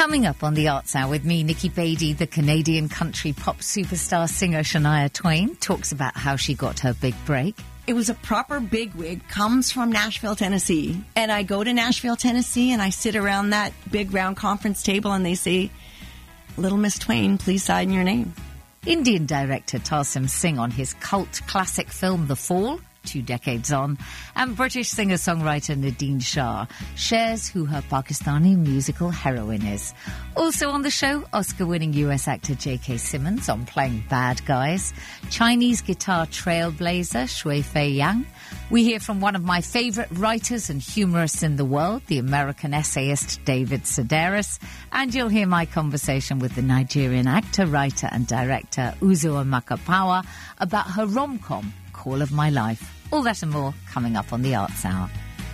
Coming up on the Arts Hour with me, Nikki Beattie, the Canadian country pop superstar singer Shania Twain talks about how she got her big break. It was a proper bigwig, comes from Nashville, Tennessee. And I go to Nashville, Tennessee, and I sit around that big round conference table and they say, "Little Miss Twain, please sign your name." Indian director Tarsem Singh on his cult classic film The Fall, 2 decades on, and British singer-songwriter Nadine Shah shares who her Pakistani musical heroine is. Also on the show, Oscar-winning US actor J.K. Simmons on playing bad guys, Chinese guitar trailblazer Shui Fei Yang. We hear from one of my favourite writers and humorists in the world, the American essayist David Sedaris, and you'll hear my conversation with the Nigerian actor, writer and director Uzo Amakapawa about her rom-com, Call of My Life. All that and more coming up on the Arts Hour.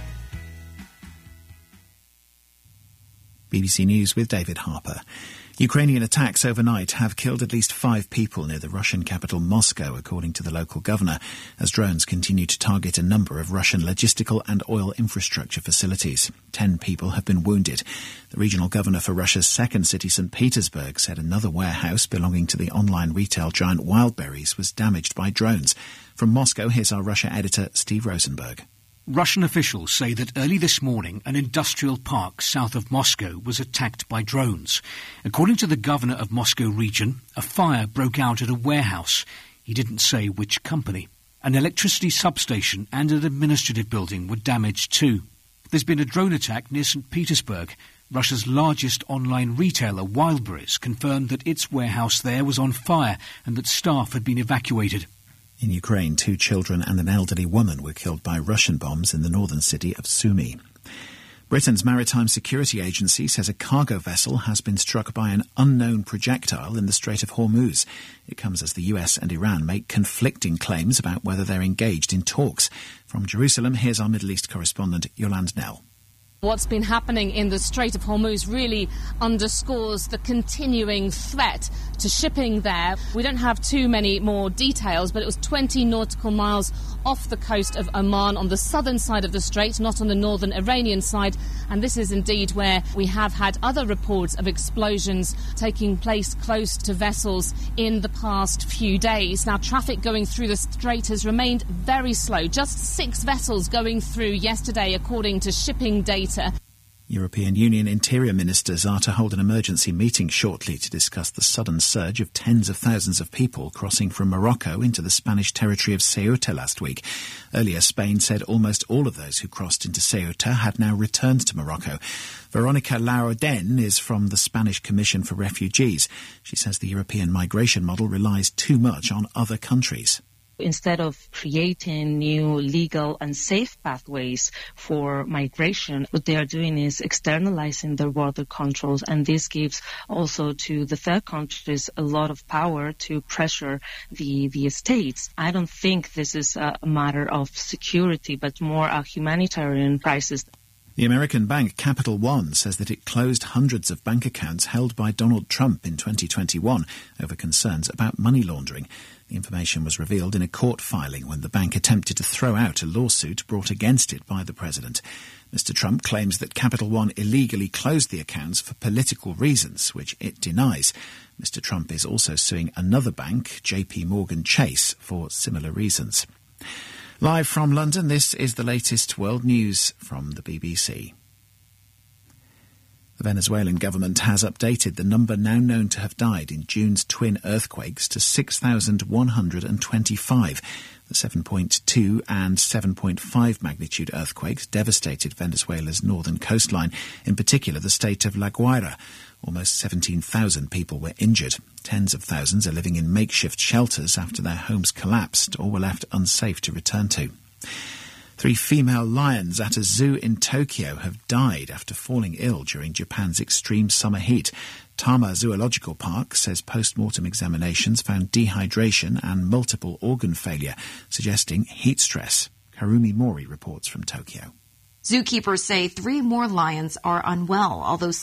BBC News with David Harper. Ukrainian attacks overnight have killed at least 5 people near the Russian capital Moscow, according to the local governor, as drones continue to target a number of Russian logistical and oil infrastructure facilities. 10 people have been wounded. The regional governor for Russia's second city, St. Petersburg, said another warehouse belonging to the online retail giant Wildberries was damaged by drones. From Moscow, here's our Russia editor, Steve Rosenberg. Russian officials say that early this morning, an industrial park south of Moscow was attacked by drones. According to the governor of Moscow region, a fire broke out at a warehouse. He didn't say which company. An electricity substation and an administrative building were damaged too. There's been a drone attack near St. Petersburg. Russia's largest online retailer, Wildberries, confirmed that its warehouse there was on fire and that staff had been evacuated. In Ukraine, 2 children and an elderly woman were killed by Russian bombs in the northern city of Sumy. Britain's Maritime Security Agency says a cargo vessel has been struck by an unknown projectile in the Strait of Hormuz. It comes as the US and Iran make conflicting claims about whether they're engaged in talks. From Jerusalem, here's our Middle East correspondent, Yolande Nell. What's been happening in the Strait of Hormuz really underscores the continuing threat to shipping there. We don't have too many more details, but it was 20 nautical miles off the coast of Oman on the southern side of the strait, not on the northern Iranian side. And this is indeed where we have had other reports of explosions taking place close to vessels in the past few days. Now, traffic going through the strait has remained very slow. Just 6 vessels going through yesterday, according to shipping data. European Union interior ministers are to hold an emergency meeting shortly to discuss the sudden surge of tens of thousands of people crossing from Morocco into the Spanish territory of Ceuta last week. Earlier, Spain said almost all of those who crossed into Ceuta had now returned to Morocco. Veronica Laurden is from the Spanish Commission for Refugees. She says the European migration model relies too much on other countries. Instead of creating new legal and safe pathways for migration, what they are doing is externalizing their border controls, and this gives also to the third countries a lot of power to pressure the states. I don't think this is a matter of security, but more a humanitarian crisis. The American bank Capital One says that it closed hundreds of bank accounts held by Donald Trump in 2021 over concerns about money laundering. The information was revealed in a court filing when the bank attempted to throw out a lawsuit brought against it by the president. Mr. Trump claims that Capital One illegally closed the accounts for political reasons, which it denies. Mr. Trump is also suing another bank, JP Morgan Chase, for similar reasons. Live from London, this is the latest world news from the BBC. The Venezuelan government has updated the number now known to have died in June's twin earthquakes to 6,125. The 7.2 and 7.5 magnitude earthquakes devastated Venezuela's northern coastline, in particular the state of La Guaira. Almost 17,000 people were injured. Tens of thousands are living in makeshift shelters after their homes collapsed or were left unsafe to return to. 3 female lions at a zoo in Tokyo have died after falling ill during Japan's extreme summer heat. Tama Zoological Park says post-mortem examinations found dehydration and multiple organ failure, suggesting heat stress. Harumi Mori reports from Tokyo. Zookeepers say 3 more lions are unwell, although